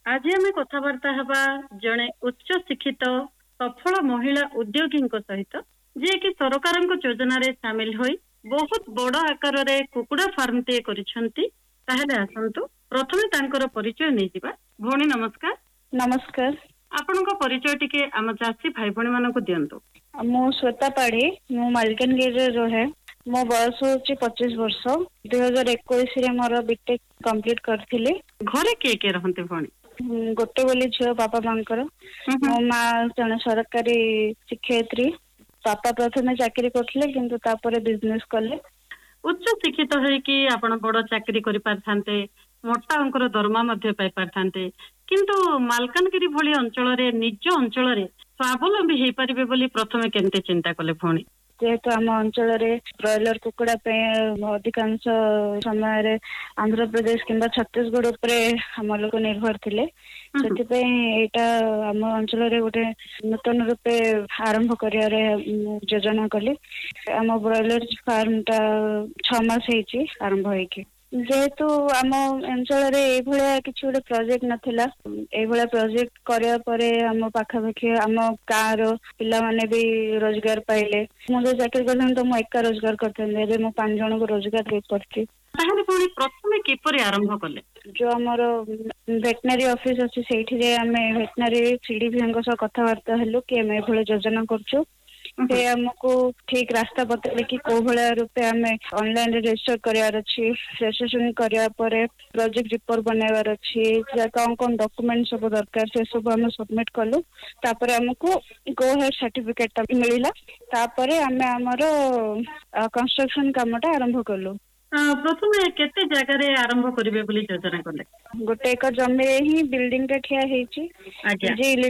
आज आम कथबार्ता हवा जड़े उच्च शिक्षित सफल महिला उद्योगी सहित जे कि सरकार योजन सामिल होई बहुत बड़ आकार रे कुकुड़ा फार्म टे करिसेंती। ताहेले आसंतु प्रथमे तांकर परिचय नहीं जिबा। भौणी नमस्कार। नमस्कार। आपनका परिचय टिके आम चाषी भाई भौणी मानकु दियंतु। मो श्वेता पाढ़ी मो मालकानगिरी रहे। मो बयस होची 25 वर्ष। 2021 रे मोर बीटेक कंप्लीट करथिले। घरे के रहंते भौणी? गोटे बोली झियो बापा मांकर। मो माँ जने सरकारी शिक्षयित्री। पापा प्रथमे चाकरी करथिले किंतु तापरे बिजनेस कले। उच्च शिक्षित है कि आपण बड़ चाकरी करि पारथांते, मोटा अंकर दरमा मध्ये पाई पारथांते, किंतु मालकानगिरी भली अंचल रे निज अंचल रे स्वावलंबी हे परिबे बोली प्रथमे केनते चिंता कले भौणी? जेहेतु आम अंचल ब्रॉयलर कुकुड़ा अधिकांश समय आंध्र प्रदेश किंबा छत्तीसगढ़ उपरे हम लोग निर्भर थिले। एटा आम अंचल गोटे नूतन रूपे आरंभ करियारे योजना कली। आम ब्रॉयलर फार्म टा 6 मास हेची आरंभ होइकी। जेहेतु आम अंचल किसी गोटे प्रोजेक्ट नथिला, एभला प्रोजेक्ट करिया परे आम पाखापाखि आम गाँव पिला माने भी रोजगार पाइले। मु जो चाकरी करथन तो मु एका रोजगार करथन, एबे मु 5 जन को रोजगार दे करथि। ताहले पुणी प्रथमे किपरि आरंभ कले? जो हमर वेटनरी ऑफिस अछि सेठी रे हमें वेटनरी सीडीपी सह कथबार्ता हेलु कि हम एभला योजना करछु। से हमको ठीक रास्ता बतले कि को भला रूपे हमें ऑनलाइन रजिस्टर करियार अछि। रजिस्ट्रेशन करिया परे प्रोजेक्ट रिपोर्ट बनाइबार अछि। कौन कौन डॉक्यूमेंट सब दरकार से सब हम सबमिट कलु। तापरे हमको गो हेड सर्टिफिकेट मिलिला। तापरे हमें हमर कंस्ट्रक्शन कामटा आरंभ कलु। प्रथमे केते जगह रे आरंभ करिवे बोली योजना कले? गोटे एकर जमी ही बिल्डिंग टा ठिया हेची।